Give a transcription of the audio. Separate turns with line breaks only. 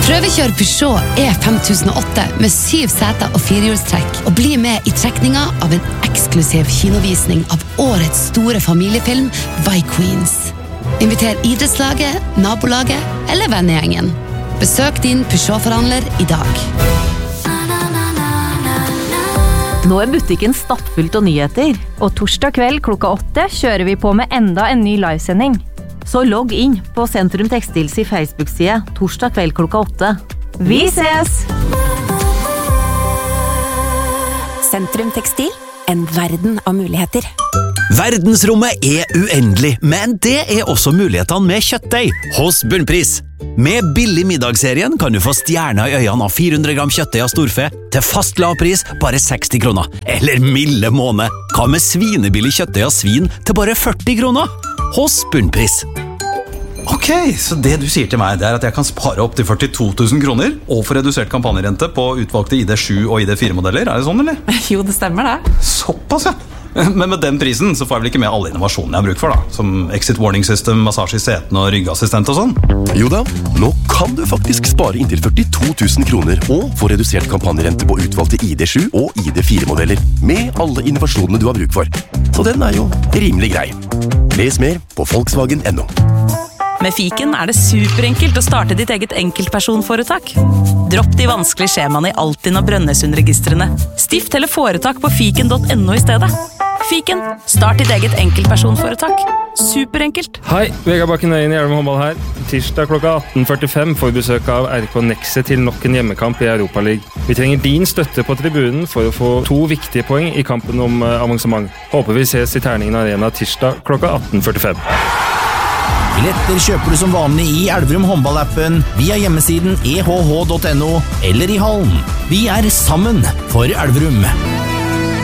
Prøvekjør Peugeot E5008 med 7 seter og 4-hjulstrekk, og bli med i trekninga av en eksklusiv kinovisning av årets store familiefilm Vikings. Inviter idrettslaget, nabolaget eller vennegjengen. Besøk din Peugeot-forhandler i dag.
Nå butikken stappfullt av nyheter, og torsdag kveld klokka 8 kjører vi på med enda en ny livesending. Så logg inn på Sentrum Textils i Facebook-side torsdag kveld klokka 8. Vi ses!
Sentrum Textil, en verden av muligheter.
Verdensrommet uendelig, men det også mulighetene med kjøttdeig hos Bunnpris. Med billig middagsserien kan du få stjerner i øynene av 400 gram kjøttdeig av storfe til fast lav pris bare 60 kroner. Eller milde måned, hva med svinebillig kjøttdeig av svin til bare 40 kroner? Hos Bunnpris.
Ok, så det du sier til meg det at jeg kan spare opp til 42 000 kroner og få redusert kampanjerente på utvalgte ID7 og ID4-modeller, det sånn, eller?
Jo, det stemmer det.
Såpass, ja. Men med den prisen så får jeg vel ikke med alle innovasjonene jeg har bruk for da, som exit warning system, massasje i setene og ryggassistent og sånn.
Jo da, nå kan du faktisk spare inntil 42 000 kroner og få redusert kampanjerente på utvalgte ID7 og ID4-modeller med alle innovasjonene du har bruk for. Så den jo rimelig grei. Les mer på Volkswagen.no.
Med Fiken det superenkelt å starte ditt eget enkeltpersonforetak. Dropp de vanskelige skjemaene i Altinn og Brønnøysundregistrene. Stift eller foretak på fiken.no i stedet. Fiken, start ditt eget enkeltpersonforetak. Superenkelt.
Hei, Vegard Bakken Øyen i Elverum håndball her. Tirsdag klokka 18:45 får vi besøk av RK Nexe til nok en hjemmekamp i Europa League. Vi trenger din støtte på tribunen for å få 2 viktige poeng i kampen om avansement. Håper vi ses i Terningen Arena tirsdag klokka 18:45.
Billetter kjøper du som vanlig i Elverum håndballappen, via hjemmesiden ehh.no eller i hallen. Vi sammen for Elverum.